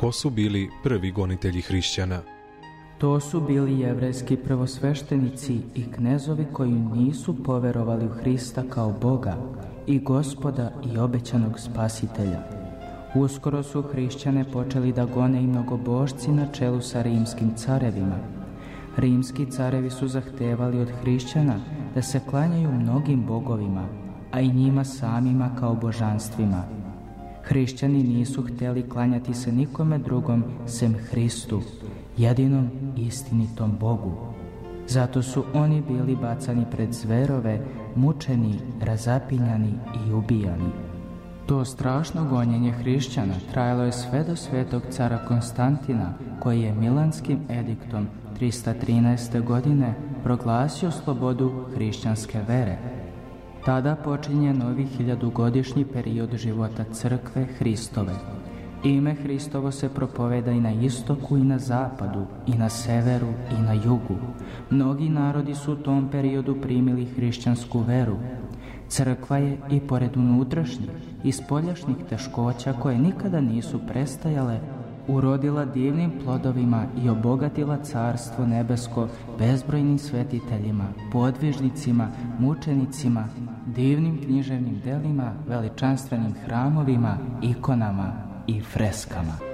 Ko su bili prvi gonitelji hrišćana? To su bili jevrejski prvosveštenici i knezovi koji nisu poverovali u Hrista kao Boga i Gospoda i obećanog Spasitelja. Uskoro su hrišćane počeli da gone i mnogobožci na čelu sa rimskim carevima. Rimski carevi su zahtevali od hrišćana da se klanjaju mnogim bogovima, a i njima samima kao božanstvima. Hrišćani nisu htjeli klanjati se nikome drugom sem Hristu, jedinom istinitom Bogu. Zato su oni bili bacani pred zverove, mučeni, razapinjani i ubijani. To strašno gonjenje hrišćana trajalo je sve do svetog cara Konstantina, koji je Milanskim ediktom 313. godine proglasio slobodu hrišćanske vere. Tada počinje novi 1000-godišnji period života crkve Hristove. Ime Hristovo se propoveda i na istoku i na zapadu, i na severu i na jugu. Mnogi narodi su u tom periodu primili hrišćansku veru. Crkva je, i pored unutrašnjih i spoljašnjih teškoća koje nikada nisu prestajale, urodila divnim plodovima i obogatila carstvo nebesko bezbrojnim svetiteljima, podvižnicima, mučenicima, divnim književnim delima, veličanstvenim hramovima, ikonama i freskama.